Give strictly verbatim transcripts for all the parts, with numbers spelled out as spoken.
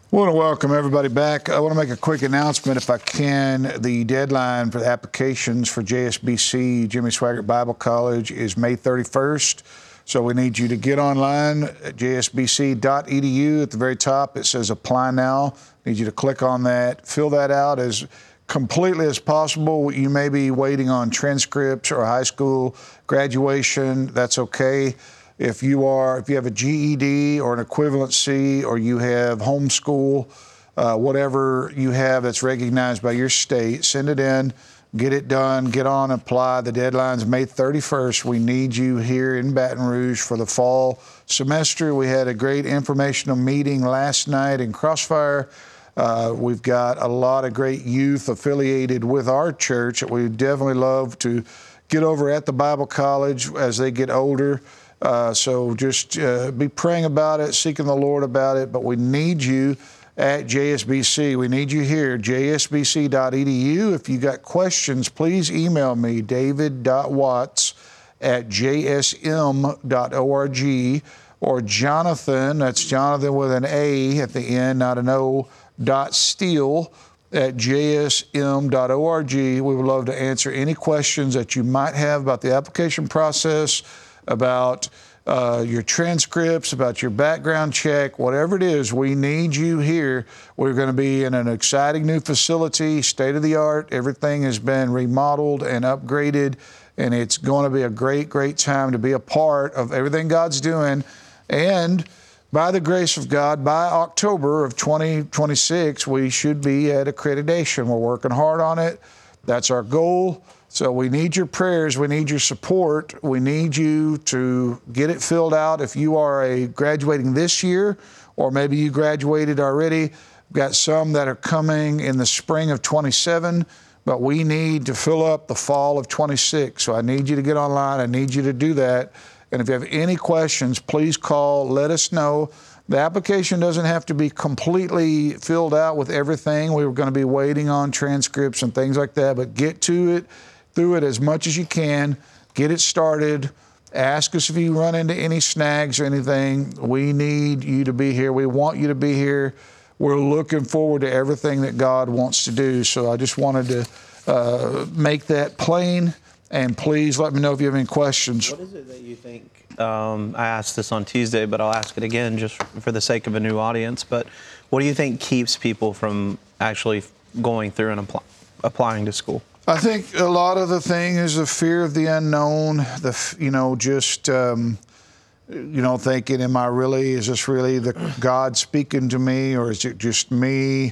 I want to welcome everybody back. I want to make a quick announcement, if I can. The deadline for the applications for J S B C, Jimmy Swaggart Bible College, is May thirty-first. So we need you to get online at j s b c dot e d u. At the very top, it says Apply Now. I need you to click on that. Fill that out as completely as possible. You may be waiting on transcripts or high school graduation. That's okay. If you are, if you have a G E D or an equivalency, or you have homeschool, uh, whatever you have that's recognized by your state, send it in, get it done, get on, apply. The deadline's May thirty-first. We need you here in Baton Rouge for the fall semester. We had a great informational meeting last night in Crossfire. Uh, we've got a lot of great youth affiliated with our church that we definitely love to get over at the Bible College as they get older. Uh, so just uh, be praying about it, seeking the Lord about it. But we need you at J S B C. We need you here, j s b c dot e d u. If you got questions, please email me, david dot watts at j s m dot org, or Jonathan, that's Jonathan with an A at the end, not an O, dot steele at j s m dot org. We would love to answer any questions that you might have about the application process, about uh, your transcripts, about your background check, whatever it is. We need you here. We're going to be in an exciting new facility, state of the art. Everything has been remodeled and upgraded, and it's going to be a great, great time to be a part of everything God's doing. And by the grace of God, by October of twenty twenty-six, we should be at accreditation. We're working hard on it. That's our goal. So we need your prayers. We need your support. We need you to get it filled out. If you are a graduating this year, or maybe you graduated already, we've got some that are coming in the spring of twenty-seven, but we need to fill up the fall of twenty-six. So I need you to get online. I need you to do that. And if you have any questions, please call, let us know. The application doesn't have to be completely filled out with everything. We were going to be waiting on transcripts and things like that, but get to it, through it as much as you can. Get it started. Ask us if you run into any snags or anything. We need you to be here. We want you to be here. We're looking forward to everything that God wants to do. So I just wanted to uh, make that plain. And please let me know if you have any questions. What is it that you think, um, I asked this on Tuesday, but I'll ask it again just for the sake of a new audience, but what do you think keeps people from actually going through and apply, applying to school? I think a lot of the thing is the fear of the unknown, the, you know, just, um, you know, thinking, am I really, is this really the God speaking to me, or is it just me?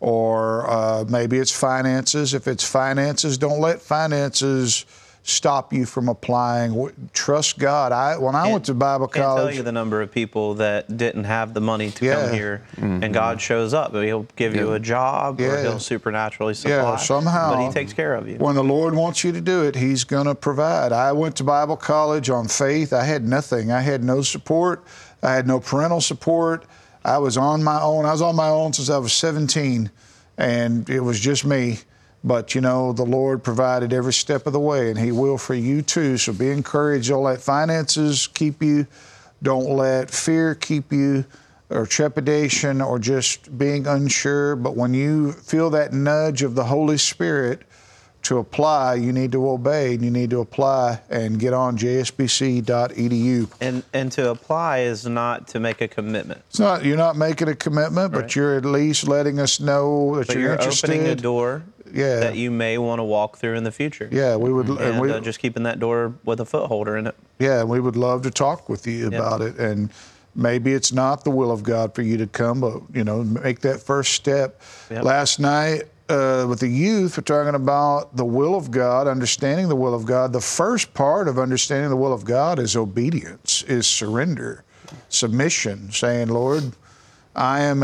Or uh, maybe it's finances. If it's finances, don't let finances stop you from applying. Trust God. I when I Can't- went to Bible Can't college, tell you the number of people that didn't have the money to Yeah. come here, and God shows up. He'll give you a job, or Yeah. He'll supernaturally supply. Yeah, somehow. But He takes care of you. when the Lord wants you to do it, He's going to provide. I went to Bible college on faith. I had nothing. I had no support. I had no parental support. I was on my own. I was on my own since I was seventeen, and it was just me. But, you know, the Lord provided every step of the way, and He will for you too. So be encouraged. Don't let finances keep you. Don't let fear keep you, or trepidation, or just being unsure. But when you feel that nudge of the Holy Spirit to apply, you need to obey, and you need to apply and get on j s b c dot e d u. And and to apply is not to make a commitment. It's not, you're not making a commitment, but Right. you're at least letting us know that But you're, you're interested. opening a door Yeah. that you may want to walk through in the future. Yeah, we would, and And we, uh, just keeping that door with a foot holder in it. yeah, we would love to talk with you about it. And maybe it's not the will of God for you to come, but, you know, make that first step. Yep. Last night uh, with the youth, we're talking about the will of God, understanding the will of God. The first part of understanding the will of God is obedience, is surrender, submission, saying, Lord, I am